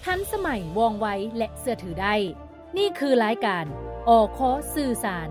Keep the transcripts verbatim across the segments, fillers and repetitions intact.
ทันสมัยว่องไวและเชื่อถือได้นี่คือรายการอคสื่อสาร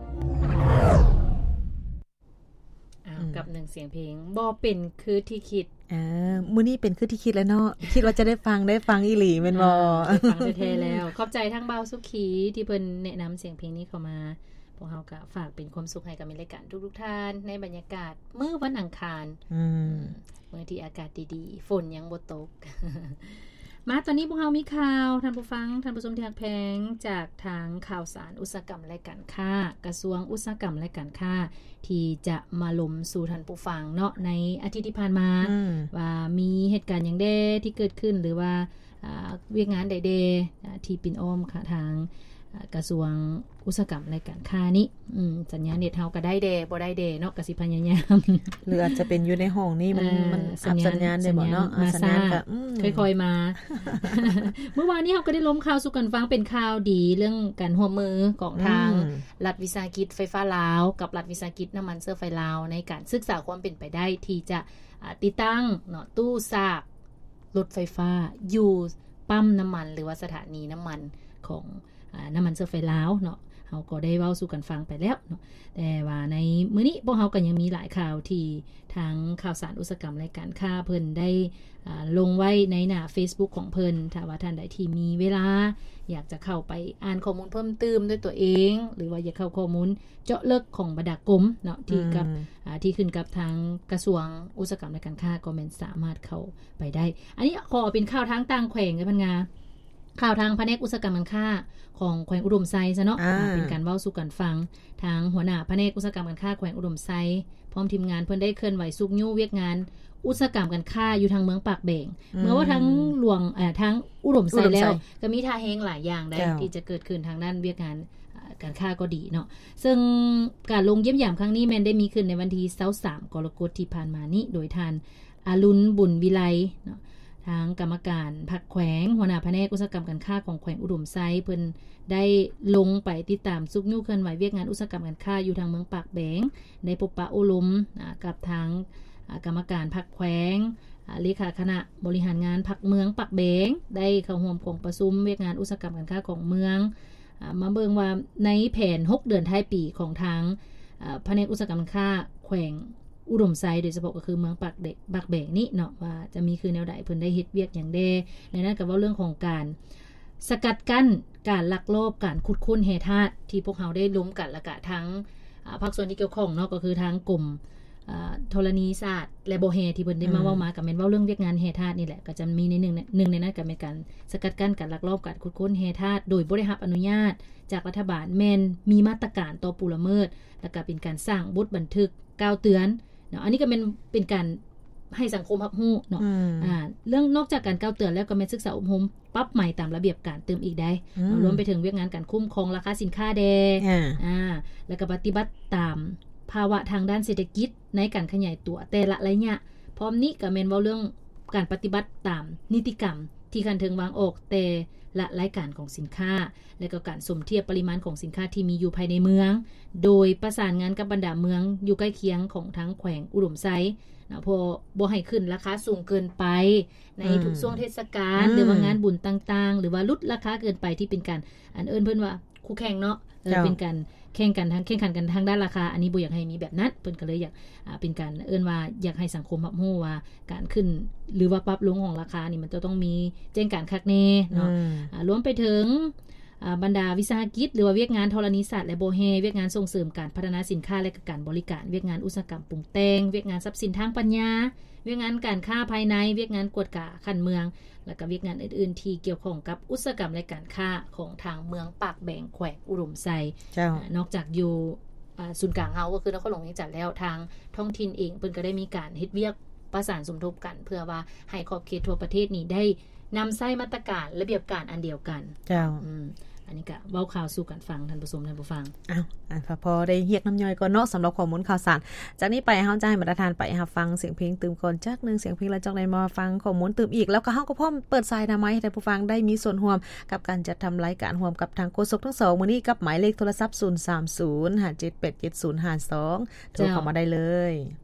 กับหนึ่งเสียงเพลงบ่เป็นคือที่คิดเออมื้อนี้เป็นคือที่คิดแล้วเนาะคิดว่าจะได้ฟังได้ฟังอีหลีแม่นบ่ฟังแท้ๆแล้วขอบใจทั้งบ่าวสุขีที่เพิ่นแนะนำเสียงเพลงนี้เข้ามาพวกเฮาก็ฝากเป็นความสุขให้กับมิตรรายการทุกๆท่านในบรรยากาศมื้อวันอังคารอืมมื้อที่อากาศดีๆฝนยังบ่ตกมาตอนนี้พวกเรามีข่าวท่านผู้ฟังท่านผู้ชมที่รักแพงจากทางข่าวสารอุตสาหกรรมและการค้ากระทรวงอุตสาหกรรมและการค้าที่จะมาลมสู่ท่านผู้ฟังเนาะในอาทิตย์ที่ผ่านมาว่ามีเหตุการณ์อย่างใดที่เกิดขึ้นหรือว่าเวียกงานใดๆที่ปิ่นอ้อมค่ะทางกระทรวงอุตสาหกรรมและการค้านี้อืมสัญญาณเน็ตเฮาก็ได้แดบ่ได้แดเนาะก็สิพยายามหรืออาจจะเป็นอยู่ในห้องนี่มันมันอับสัญญาณได้บ่เนาะสัญญาณก็ค่อยๆมาเมื่อวานนี้เฮาก็ได้ล้มข่าวสู่กันฟังเป็นข่าวดีเรื่องการร่วมมือของทางรัฐวิสาหกิจไฟฟ้าลาวกับรัฐวิสาหกิจน้ำมันเชื้อไฟลาวในการศึกษาความเป็นไปได้ที่จะติดตั้งเนาะตู้ซากรถไฟฟ้าอยู่ปั๊มน้ำมันหรือว่าสถานีน้ำมันของน้ำมันเชื้อไฟลาวเนาะเฮาก็ได้เว้าสู่กันฟังไปแล้วเนาะแต่ว่าในมื้อนี้พวกเฮาก็ยังมีหลายข่าวที่ทางข่าวสารอุตสาหกรรมและการค้าเพิ่นได้ลงไว้ในหน้า Facebook ของเพิ่นถ้าว่าท่านใดที่มีเวลาอยากจะเข้าไปอ่านข้อมูลเพิ่มเติมด้วยตัวเองหรือว่าอยากเข้าข้อมูลเจาะลึกของบรรดากรมเนาะที่กับที่ขึ้นกับทางกระทรวงอุตสาหกรรมและการค้าก็แม่นสามารถเข้าไปได้อันนี้ขอเป็นข่าวทางต่างแขวงกับพันงาข่าวทางแผนกอุตสาหกรรมการค้าของแขวงอุดมไซซะเนาะเป็นการเว้าสู่กันฟังทางหัวหน้าแผนกอุตสาหกรรมการค้าแขวงอุดมไซพร้อมทีมงานเพิ่นได้เคลื่อนไหวสุกยู่เวียกงานอุตสาหกรรมการค้าอยู่ทางเมืองปากเบงเมื่อว่าทั้งหลวงเอ่อทั้งอุดมไซแล้วก็มีท่าแฮงหลายอย่างได้ที่จะเกิดขึ้นทางด้านเวียกงานการค้าก็ดีเนาะซึ่งการลงเยี่ยมยามครั้งนี้แม่นได้มีขึ้นในวันที่ยี่สิบสามกรกฎาคมที่ผ่านมานี้โดยท่านอรุณบุญวิไลเนาะทางกรรมการภาคแขวงหัวหน้าแผนกอุตสาหกรรมการค้าของแขวงอุดมไซเพิ่นได้ลงไปติดตามสุกยู่เคลื่อนไหวเวียกงานอุตสาหกรรมการค้าอยู่ทางเมืองปากแบงได้พบปะอบรมกับทางกรรมการภาคแขวงเลขาคณะบริหารงานภาคเมืองปากแบงได้เข้าร่วมของประชุมเวียกงานอุตสาหกรรมการค้าของเมืองมาเบิ่งว่าในแผนหกเดือนท้ายปีของทางแผนกอุตสาหกรรมการค้าแขวงอุดมไซโดยเฉพาะก็คือเมืองปากเด็กปากแบงนี่เนาะว่าจะมีคือแนวใดเพิ่นได้เฮ็ดเวียกอย่างใดในนั้นก็เว้าเรื่องของการสกัดกั้นการลักลอบการขุดค้นแร่ธาตุที่พวกเฮาได้ล้มกันแล้วก็ทั้งภาคส่วนที่เกี่ยวข้องเนาะก็คือทางกรมธรณีศาสตร์และบ่อแร่ที่เพิ่นได้มาเว้ามาก็แม่นเว้าเรื่องเวียกงานแร่ธาตุนี่แหละก็จะมีในหนึ่งหนึ่งในนั้นก็เป็นการสกัดกั้นการลักลอบการขุดค้นแร่ธาตุโดยบ่ได้รับอนุญาตจากรัฐบาลแม่นมีมาตรการต่อผู้ละเมิดแล้วก็เป็นการสร้างบทบันทึกกล่าวเตือนเนาะอันนี้ก็เป็นเป็นการให้สังคมรับรู้เนาะอ่าเรื่องนอกจากการกล่าวเตือนแล้วก็แม่นศึกษาอบรมปรับใหม่ตามระเบียบการเติมอีกได้รวมไปถึงเวียกงานการคุ้มครองราคาสินค้าแดอ่าแล้วก็ปฏิบัติตามภาวะทางด้านเศรษฐกิจในการขยายตัวแต่ละระยะพร้อมนี้ก็แม่นเว้าเรื่องการปฏิบัติตามนิติกรรมที่คันถึงวางออกแต่ละรายการของสินค้าและก็การสมเทียบปริมาณของสินค้าที่มีอยู่ภายในเมืองโดยประสานงานกับบรรดาเมืองอยู่ใกล้เคียงของทั้งแขวงอุดมไซนะพอบ่ให้ขึ้นราคาสูงเกินไปในทุกช่วงเทศกาลหรือว่างานบุญต่างๆหรือว่าลดราคาเกินไปที่เป็นการอันเอิ้นเพิ่นว่าคู่แข่งเนาะเออเป็นการแข่งกันทางแข่งขันกันทางด้านราคาอันนี้บ่อยากให้มีแบบนั้นเพิ่นก็เลยอยากอ่าเป็นการเอิ้นว่าอยากให้สังคมรับรู้ว่าการขึ้นหรือว่าปรับลงของราคานี่มันจะต้องมีแจ้งการคักแน่เนาะอ่ารวมไปถึงอ่าบรรดาวิสาหกิจหรือว่าเวียกงานธรณีศาสตร์และโบเฮเวียกงานส่งเสริมการพัฒนาสินค้าและการบริการเวียกงานอุตสาหกรรมปรุงแต่งเวียกงานทรัพย์สินทางปัญญาเวียกงานการค้าภายในเวียกงานกวดกาคันเมืองและก็เวียกงานอื่นๆที่เกี่ยวข้องกับอุตสาหกรรมและการค้าของทางเมืองปากแบงแขวงอุดมไซนอกจากอยู่ศูนย์กลางเฮาก็คือนครหลวงเวียงจันทน์แล้วทางท้องถิ่นเองเพิ่นก็ได้มีการเฮ็ดเวียกประสานสมทบกันเพื่อว่าให้ขอบเขตทั่วประเทศนี้ได้นำใช้มาตรการระเบียบการอันเดียวกันเจ้าอืมอันนี้ก็เว้าข่าวสู่กันฟังท่านผู้ชมท่านผู้ฟังอ้าวอ่ะพอได้เฮียกน้ำย่อยก่อนเนาะสำหรับข้อมูลข่าวสารจากนี้ไปเฮาจะให้มาตรฐานไปรับฟังเสียงเพลงตื่มก่อนจักนึงเสียงเพลงแล้วจักได้มาฟังข้อมูลตื่มอีกแล้วก็เฮาก็พร้อมเปิดสายหน้าไม้ให้ท่านผู้ฟังได้มีส่วนร่วมกับการจัดทำรายการร่วมกับทางโฆษกทั้งสองมื้อนี้กับหมายเลขโทรศัพท์ศูนย์ สาม ศูนย์ ห้า เจ็ด แปด เจ็ด ศูนย์ ห้า สองโทรเข้ามาได้เลย